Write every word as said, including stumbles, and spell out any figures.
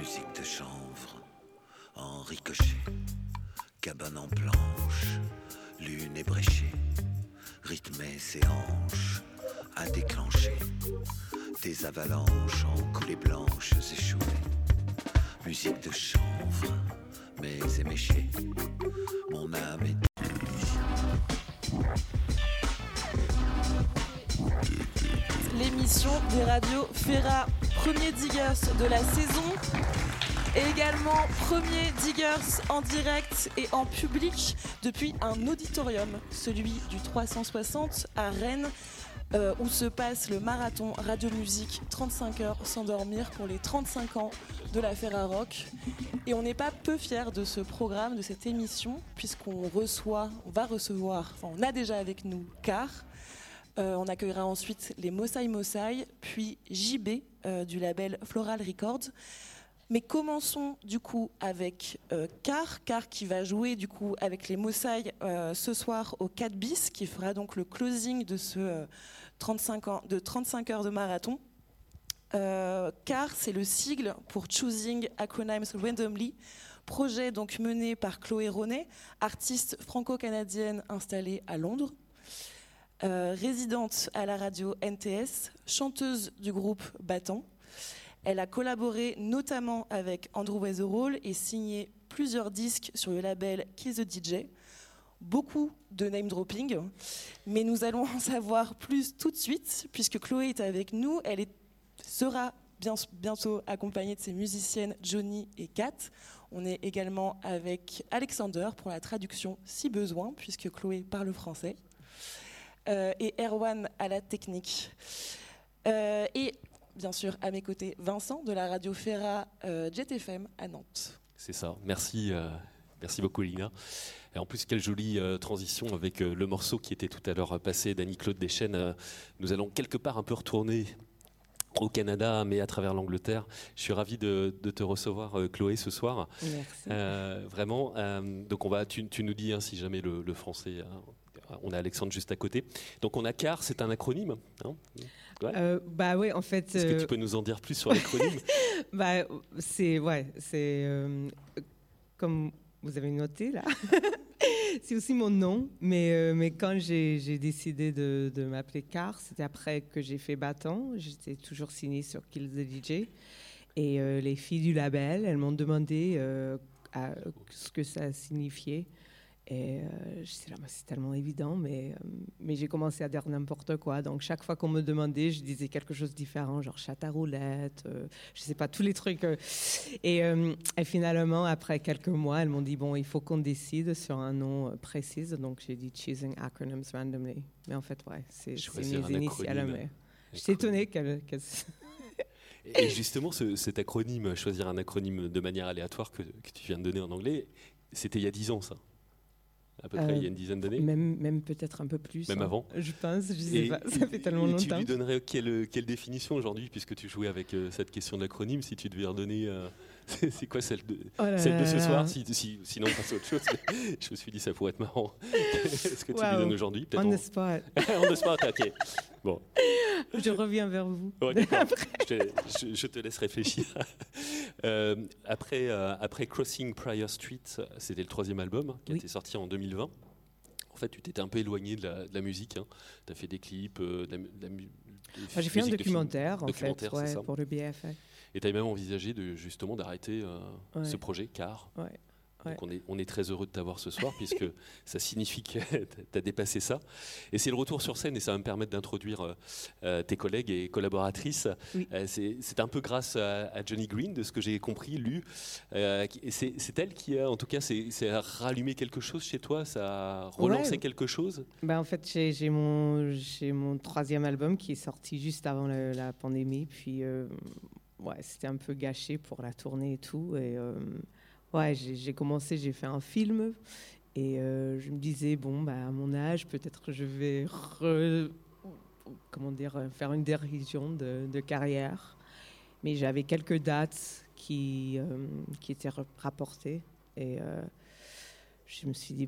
musique de chanvre, en ricochet, cabane en planche, lune ébréchée, rythmer ses hanches, à déclencher, des avalanches en coulées blanches échouées, musique de chanvre, mais éméchée, mon âme est l'émission des radios Fera, premier Diggers de la saison et également premier Diggers en direct et en public depuis un auditorium, celui du trois cent soixante à Rennes, euh, où se passe le marathon Radio Musique trente-cinq heures sans dormir pour les trente-cinq ans de la Fera Rock. Et on n'est pas peu fiers de ce programme, de cette émission, puisqu'on reçoit, on va recevoir, enfin on a déjà avec nous Car. Euh, on accueillera ensuite les Mossai Mossai, puis J B euh, du label Floral Records. Mais commençons du coup avec euh, Car, Car qui va jouer du coup avec les Mossai euh, ce soir au quatre bis, qui fera donc le closing de ce euh, trente-cinq ans, de trente-cinq heures de marathon. Euh, Car, c'est le sigle pour Choosing Acronyms Randomly, projet donc mené par Chloé Ronet, artiste franco-canadienne installée à Londres. Euh, résidente à la radio N T S, chanteuse du groupe Battant. Elle a collaboré notamment avec Andrew Weatherall et signé plusieurs disques sur le label Kiss the D J. Beaucoup de name dropping, mais nous allons en savoir plus tout de suite puisque Chloé est avec nous. Elle est, sera bien, bientôt accompagnée de ses musiciennes Johnny et Kat. On est également avec Alexander pour la traduction si besoin puisque Chloé parle français. Euh, et Erwan à la technique. Euh, et bien sûr, à mes côtés, Vincent de la radio Fera euh, Jet F M à Nantes. C'est ça. Merci, euh, merci beaucoup, Lina. Et en plus, quelle jolie euh, transition avec euh, le morceau qui était tout à l'heure passé d'Annie-Claude Deschênes. Euh, nous allons quelque part un peu retourner au Canada, mais à travers l'Angleterre. Je suis ravi de, de te recevoir, euh, Chloé, ce soir. Merci. Euh, vraiment. Euh, donc, on va, tu, tu nous dis hein, si jamais le, le français. Hein, on a Alexandre juste à côté. Donc on a Car, c'est un acronyme. Hein ouais. euh, bah oui, en fait. Est-ce euh... que tu peux nous en dire plus sur l'acronyme? Bah c'est ouais, c'est euh, comme vous avez noté là. C'est aussi mon nom, mais euh, mais quand j'ai, j'ai décidé de, de m'appeler Car, c'était après que j'ai fait Battant. J'étais toujours signée sur Kill the D J et euh, les filles du label, elles m'ont demandé euh, à, ce que ça signifiait. Et euh, je là, c'est tellement évident, mais, euh, mais j'ai commencé à dire n'importe quoi. Donc, chaque fois qu'on me demandait, je disais quelque chose de différent, genre chat à roulette, euh, je sais pas, tous les trucs. Euh. Et, euh, et finalement, après quelques mois, elles m'ont dit, bon, il faut qu'on décide sur un nom précis. Donc, j'ai dit Choosing Acronyms Randomly. Mais en fait, ouais, c'est, c'est mes initiales. Mais je suis étonnée qu'elle... qu'elle... Et justement, ce, cet acronyme, choisir un acronyme de manière aléatoire que, que tu viens de donner en anglais, c'était il y a dix ans, ça? À peu près, euh, il y a une dizaine d'années. Même, même peut-être un peu plus. Même hein. avant. Je pense, je sais et, pas. Ça fait tellement et longtemps. Tu lui donnerais quelle, quelle définition aujourd'hui, puisque tu jouais avec euh, cette question de l'acronyme, si tu devais redonner. Euh, c'est, c'est quoi celle de, oh celle de ce soir si, si, sinon, on passe à autre chose. Je me suis dit, ça pourrait être marrant. Est-ce que tu wow. lui donnes aujourd'hui? On the spot. On the spot, ok. Bon. Je reviens vers vous. Ouais, je, te, je, je te laisse réfléchir. euh, après, euh, après Crossing Prior Street, c'était le troisième album hein, qui oui. a été sorti en deux mille vingt. En fait, tu t'étais un peu éloigné de la, de la musique. Hein. Tu as fait des clips, euh, de la, de la mu- ah, j'ai fait un documentaire, en documentaire, fait, ouais, pour le B F M. Et tu as même envisagé de, justement d'arrêter euh, ouais. ce projet, Car. Ouais. Ouais. Donc on est, on est très heureux de t'avoir ce soir puisque ça signifie que tu as dépassé ça. Et c'est le retour sur scène et ça va me permettre d'introduire euh, tes collègues et collaboratrices. Oui. Euh, c'est, c'est un peu grâce à, à Johnny Green, de ce que j'ai compris, lu. Euh, c'est, c'est elle qui a, en tout cas, c'est, c'est a rallumé quelque chose chez toi, ça a relancé ouais. quelque chose. Ben, en fait, j'ai, j'ai, mon, j'ai mon troisième album qui est sorti juste avant le, la pandémie. Puis euh, ouais, c'était un peu gâché pour la tournée et tout. Et... Euh, Ouais, j'ai, j'ai commencé, j'ai fait un film et euh, je me disais, bon, bah, à mon âge, peut-être que je vais re, comment dire, faire une dérision de, de carrière. Mais j'avais quelques dates qui, euh, qui étaient rapportées et euh, je me suis dit,